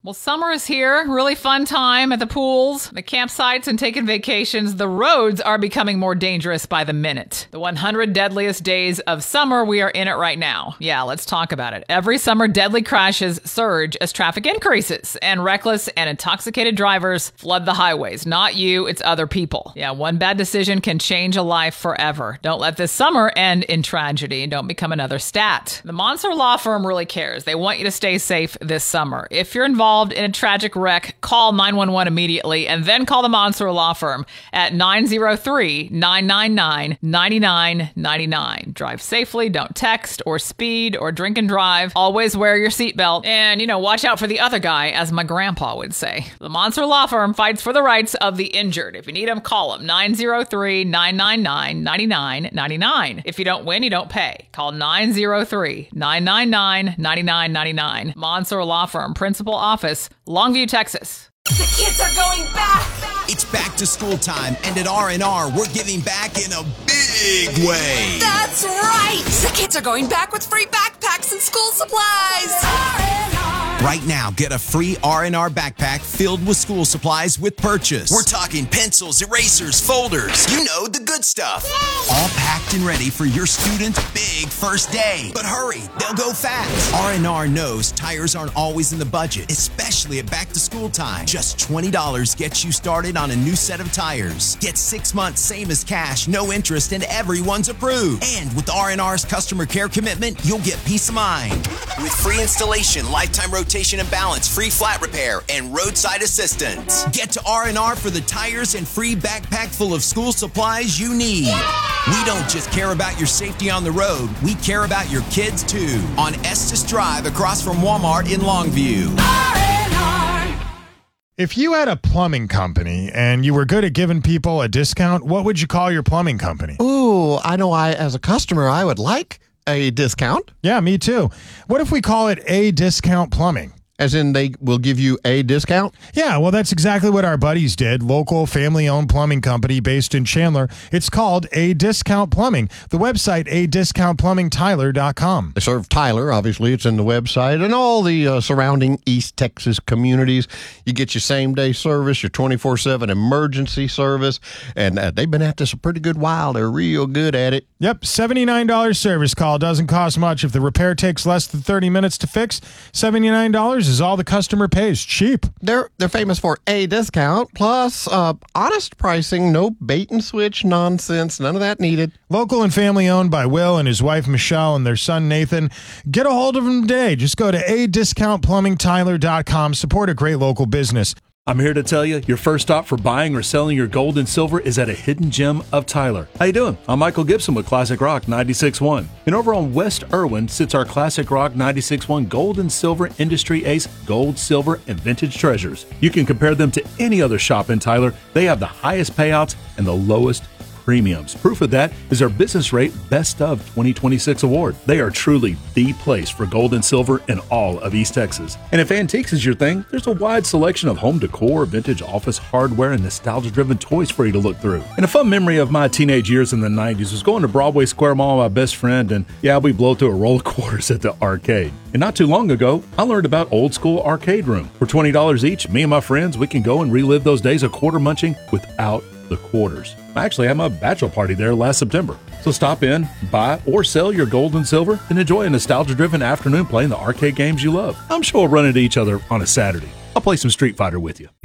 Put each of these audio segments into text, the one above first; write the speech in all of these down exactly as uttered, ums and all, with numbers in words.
Well, summer is here. Really fun time at the pools, the campsites, and taking vacations. The roads are becoming more dangerous by the minute. The one hundred deadliest days of summer, we are in it right now. Yeah, let's talk about it. Every summer, deadly crashes surge as traffic increases, and reckless and intoxicated drivers flood the highways. Not you, it's other people. Yeah, one bad decision can change a life forever. Don't let this summer end in tragedy. Don't become another stat. The Monster Law Firm really cares. They want you to stay safe this summer. If you're involved in a tragic wreck, call nine one one immediately and then call the Monster Law Firm at nine oh three, nine nine nine, nine nine nine nine. Drive safely, don't text or speed or drink and drive. Always wear your seatbelt and, you know, watch out for the other guy, as my grandpa would say. The Monster Law Firm fights for the rights of the injured. If you need them, call them nine oh three, nine nine nine, nine nine nine nine. If you don't win, you don't pay. Call nine oh three, nine nine nine, nine nine nine nine. Monster Law Firm, Principal Office, Longview, Texas. The kids are going back! It's back to school time, and at R and R, we're giving back in a big way. That's right! The kids are going back with free backpacks and school supplies! R and R. Right now, get a free R and R backpack filled with school supplies with purchase. We're talking pencils, erasers, folders, you know, the good stuff. Yay! All packed and ready for your student's big first day. But hurry, they'll go fast. R and R knows tires aren't always in the budget, especially at back to school time. Just twenty dollars gets you started on a new set of tires. Get six months same as cash, no interest, and everyone's approved. And with R and R's customer care commitment, you'll get peace of mind. With free installation, lifetime rotation and balance, free flat repair, and roadside assistance. Get to R and R for the tires and free backpack full of school supplies you need. Yeah! We don't just care about your safety on the road, we care about your kids too. On Estes Drive across from Walmart in Longview. R and R. If you had a plumbing company and you were good at giving people a discount, what would you call your plumbing company? Ooh, I know I, as a customer, I would like a discount. Yeah, me too. What if we call it A Discount Plumbing? As in they will give you a discount? Yeah, well, that's exactly what our buddies did. Local family-owned plumbing company based in Chandler. It's called A Discount Plumbing. The website, a discount plumbing tyler dot com. They serve Tyler, obviously. It's in the website. And all the uh, surrounding East Texas communities. You get your same-day service, your twenty-four seven emergency service. And uh, they've been at this a pretty good while. They're real good at it. Yep, seventy-nine dollars service call. Doesn't cost much. If the repair takes less than thirty minutes to fix, seventy-nine dollars is all the customer pays. Cheap. They're they're famous for a discount, plus uh, honest pricing, no bait and switch nonsense, none of that needed. Local and family owned by Will and his wife Michelle and their son Nathan. Get a hold of them today. Just go to a discount plumbing tyler dot com. Support a great local business. I'm here to tell you, your first stop for buying or selling your gold and silver is at a hidden gem of Tyler. How you doing? I'm Michael Gibson with Classic Rock ninety-six point one. And over on West Irwin sits our Classic Rock ninety-six point one gold and silver industry ace, gold, silver, and vintage treasures. You can compare them to any other shop in Tyler. They have the highest payouts and the lowest premiums. Proof of that is our Business Rate Best of twenty twenty-six award. They are truly the place for gold and silver in all of East Texas. And if antiques is your thing, there's a wide selection of home decor, vintage office hardware, and nostalgia-driven toys for you to look through. And a fun memory of my teenage years in the nineties was going to Broadway Square Mall with my best friend, and yeah, we blow through a roll of quarters at the arcade. And not too long ago, I learned about Old School Arcade Room. For twenty dollars each, me and my friends, we can go and relive those days of quarter munching without the quarters. I actually had my bachelor party there last September. So stop in, buy, or sell your gold and silver, and enjoy a nostalgia-driven afternoon playing the arcade games you love. I'm sure we'll run into each other on a Saturday. I'll play some Street Fighter with you.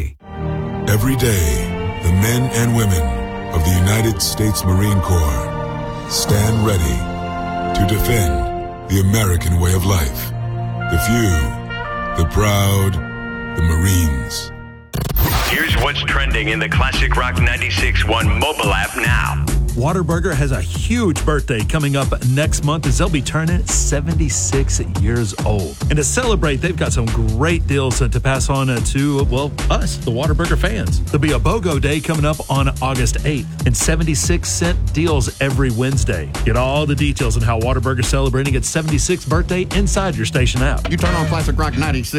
Every day, the men and women of the United States Marine Corps stand ready to defend the American way of life. The few, the proud, the Marines. Here's what's trending in the Classic Rock ninety-six point one mobile app now. Whataburger has a huge birthday coming up next month as they'll be turning seventy-six years old. And to celebrate, they've got some great deals to pass on to, well, us, the Whataburger fans. There'll be a BOGO Day coming up on August eighth and seventy-six cent deals every Wednesday. Get all the details on how Whataburger's celebrating its seventy-sixth birthday inside your station app. You turn on Classic Rock ninety-six.